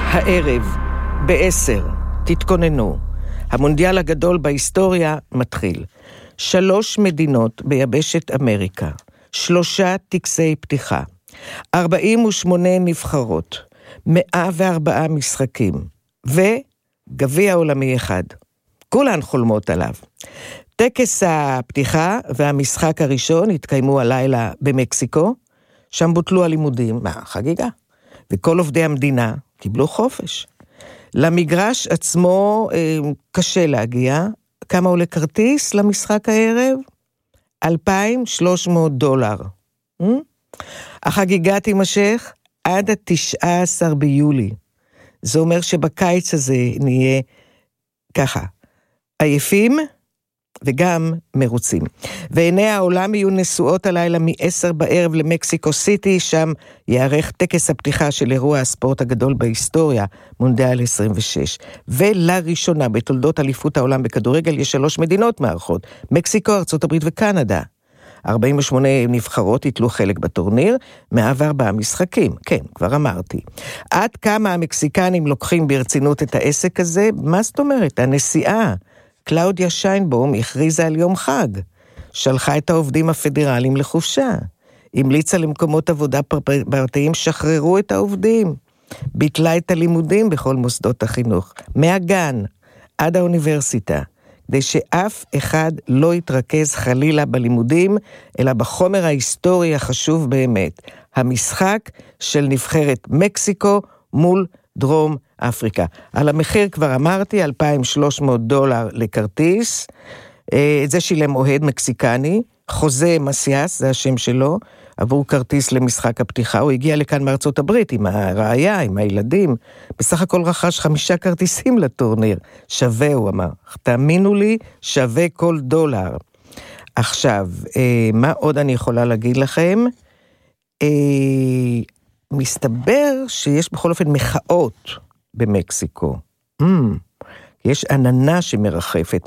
הערב, ב-10, תתכוננו. המונדיאל הגדול בהיסטוריה מתחיל. 3 מדינות ביבשת אמריקה, 3 טקסי פתיחה, 48 נבחרות, 104 משחקים, וגביע עולמי אחד. כולן חולמות עליו. טקס הפתיחה והמשחק הראשון התקיימו הלילה במקסיקו, שם בוטלו הלימודים, חגיגה, וכל עובדי המדינה קיבלו חופש. למגרש עצמו קשה להגיע. כמה עולה כרטיס למשחק הערב? $2,300. החגיגה תימשך עד 19 ביולי. זה אומר שבקיץ הזה נהיה ככה, עייפים וגם מרוצים. ועיני העולם יהיו נשואות הלילה מ-10 בערב למקסיקו סיטי, שם יערך טקס הפתיחה של אירוע הספורט הגדול בהיסטוריה, מונדיאל 26. ולראשונה בתולדות אליפות העולם בכדורגל יש 3 מדינות מארחות, מקסיקו, ארצות הברית וקנדה. 48 נבחרות יטלו חלק בטורניר, 104 משחקים, כן, כבר אמרתי. עד כמה המקסיקנים לוקחים ברצינות את העסק הזה? מה זאת אומרת? הנשיאה קלאודיה שיינבום הכריזה על יום חג, שלחה את העובדים הפדרליים לחופשה, המליצה למקומות עבודה פרטיים, שחררו את העובדים, ביטלה את הלימודים בכל מוסדות החינוך, מהגן עד האוניברסיטה, כדי שאף אחד לא יתרכז חלילה בלימודים, אלא בחומר ההיסטורי החשוב באמת, המשחק של נבחרת מקסיקו מול דרום אפריקה. על המחיר כבר אמרתי, $2,300 לכרטיס, את זה שילם אוהד מקסיקני, חוזה מסיאס, זה השם שלו, עבור כרטיס למשחק הפתיחה. הוא הגיע לכאן מארצות הברית עם הרעיה, עם הילדים, בסך הכל רכש 5 כרטיסים לטורניר, שווה, הוא אמר, תאמינו לי, שווה כל $1. עכשיו, מה עוד אני יכולה להגיד לכם? מסתבר שיש בכל אופן מחאות במקסיקו. יש עננה שמרחפת,